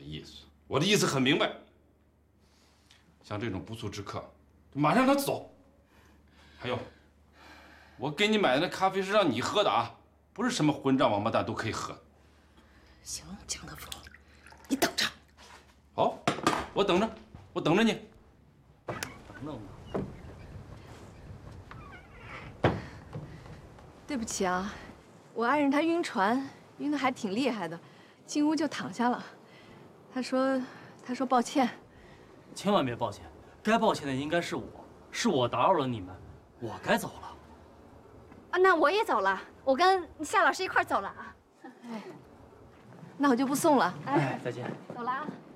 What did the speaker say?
意思？我的意思很明白。像这种不速之客，马上让他走。还有，我给你买的那咖啡是让你喝的啊，不是什么混账王八蛋都可以喝。 行，江德福，你等着。 好，我等着，我等着你。 等等我。 对不起啊，我爱人他晕船，晕得还挺厉害的，进屋就躺下了。他说抱歉。 千万别抱歉，该抱歉的应该是我，是我打扰了你们，我该走了。 啊，那我也走了，我跟夏老师一块走了啊。 哎，那我就不送了。 哎，再见。 走了啊。